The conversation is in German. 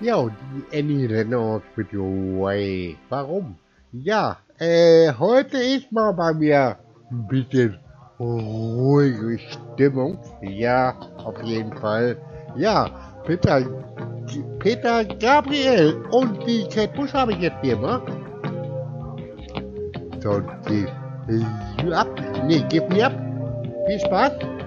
Ja, und die Annie Reynolds mit Way. Warum? Ja, heute ist mal bei mir ein bisschen ruhige Stimmung. Ja, auf jeden Fall. Ja, Peter Gabriel und die Kate Bush habe ich jetzt hier, ne? So, die, ab. Nee, gib mir ab. Viel Spaß.